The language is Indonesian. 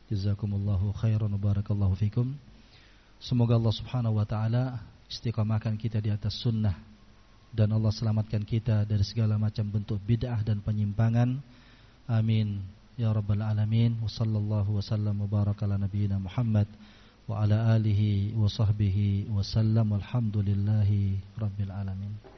Jazakumullahu khairan wa barakallahu fikum. Semoga Allah Subhanahu wa taala istiqamahkan kita di atas sunnah dan Allah selamatkan kita dari segala macam bentuk bid'ah dan penyimpangan. Amin ya rabbal alamin. Wa sallallahu wasallam wa baraka ala nabiyyina Muhammad wa ala alihi wa sahbihi wa sallam. Walhamdulillahi rabbil alamin.